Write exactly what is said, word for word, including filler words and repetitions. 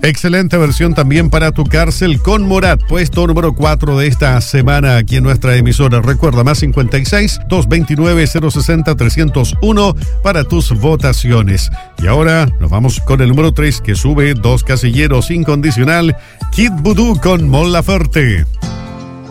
Excelente versión también para tu cárcel con Morat, puesto número cuatro de esta semana aquí en nuestra emisora. Recuerda, más cincuenta y seis, doscientos veintinueve, cero sesenta, trescientos uno para tus votaciones. Y ahora nos vamos con el número tres, que sube dos casilleros, Incondicional, Kid Voodoo con Mon Laferte.